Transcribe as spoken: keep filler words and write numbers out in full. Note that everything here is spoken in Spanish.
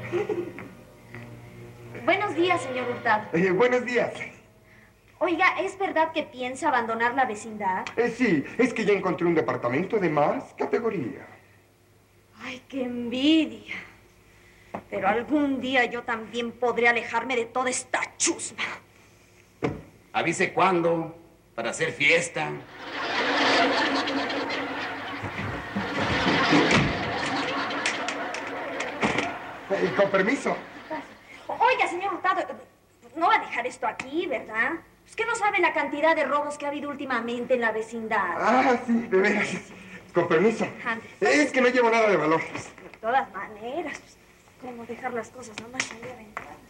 Buenos días, señor Hurtado. Eh, buenos días. Oiga, ¿es verdad que piensa abandonar la vecindad? Eh, sí, es que ya encontré un departamento de más categoría. Ay, qué envidia. Pero algún día yo también podré alejarme de toda esta chusma. Avise cuándo, para hacer fiesta. Eh, con permiso. Oiga, señor Hurtado, no va a dejar esto aquí, ¿verdad? Es que no sabe la cantidad de robos que ha habido últimamente en la vecindad. Ah, sí, de veras. Con permiso. Ande. Es que no llevo nada de valor. De todas maneras, pues, ¿cómo dejar las cosas nomás ahí a la entrada?